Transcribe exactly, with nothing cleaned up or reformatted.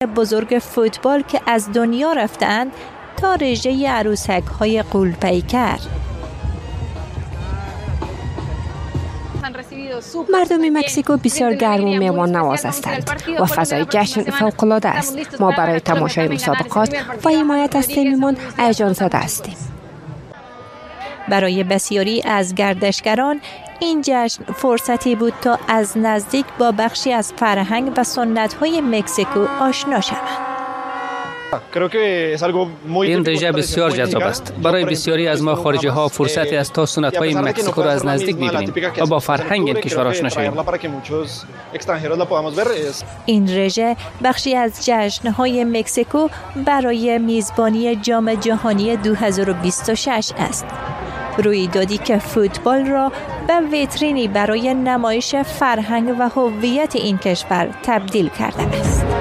بزرگ فوتبال که از دنیا رفتند تا رژه عروسک‌های غول‌پیکر. مردم مکزیکو بسیار گرم و مهمان نواز هستند و فضای جشن فوق‌العاده است. ما برای تماشای مسابقات و حمایت از تیممان هیجان زده هستیم. برای بسیاری از گردشگران این جشن فرصتی بود تا از نزدیک با بخشی از فرهنگ و سنت‌های مکزیکو آشنا شوند. این رژه بسیار جذاب است. برای بسیاری از ما خارجی ها فرصتی است تا سنت های مکزیکو را از نزدیک ببینیم و با فرهنگ این کشور آشنا شویم. این رژه بخشی از جشن های مکزیکو برای میزبانی جام جهانی دو هزار و بیست و شش است. رویدادی که فوتبال را به ویترینی برای نمایش فرهنگ و هویت این کشور تبدیل کرده است.